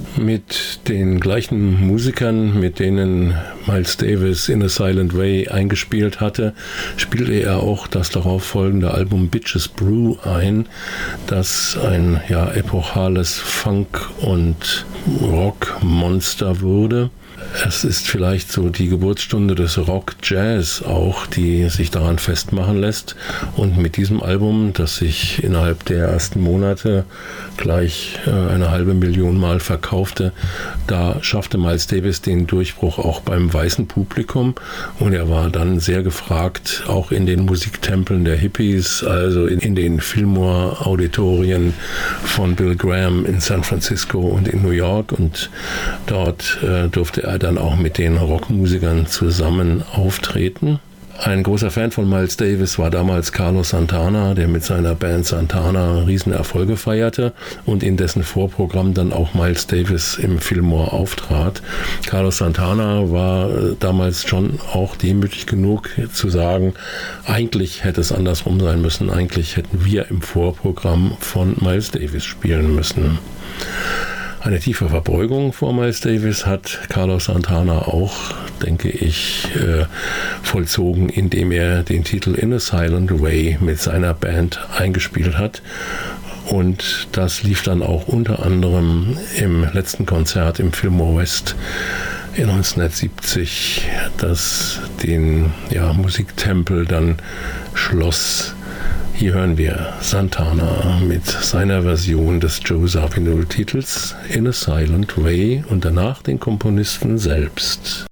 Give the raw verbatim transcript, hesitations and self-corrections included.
Mit den gleichen Musikern, mit denen Miles Davis In a Silent Way eingespielt hatte, spielte er auch das darauf folgende Album Bitches Brew ein, das ein ja, epochales Funk- und Rockmonster wurde. Es ist vielleicht so die Geburtsstunde des Rock-Jazz auch, die sich daran festmachen lässt. Und mit diesem Album, das sich innerhalb der ersten Monate gleich eine halbe Million Mal verkaufte, da schaffte Miles Davis den Durchbruch auch beim weißen Publikum. Und er war dann sehr gefragt, auch in den Musiktempeln der Hippies, also in, in den Fillmore-Auditorien von Bill Graham in San Francisco und in New York. Und dort äh, durfte er dann auch mit den Rockmusikern zusammen auftreten. Ein großer Fan von Miles Davis war damals Carlos Santana, der mit seiner Band Santana Riesenerfolge feierte und in dessen Vorprogramm dann auch Miles Davis im Fillmore auftrat. Carlos Santana war damals schon auch demütig genug zu sagen, eigentlich hätte es andersrum sein müssen, eigentlich hätten wir im Vorprogramm von Miles Davis spielen müssen. Eine tiefe Verbeugung vor Miles Davis hat Carlos Santana auch, denke ich, äh, vollzogen, indem er den Titel In a Silent Way mit seiner Band eingespielt hat. Und das lief dann auch unter anderem im letzten Konzert im Fillmore West in neunzehnhundertsiebzig, das den ja, Musiktempel dann schloss. Hier hören wir Santana mit seiner Version des Joe Zawinul-Titels In a Silent Way und danach den Komponisten selbst.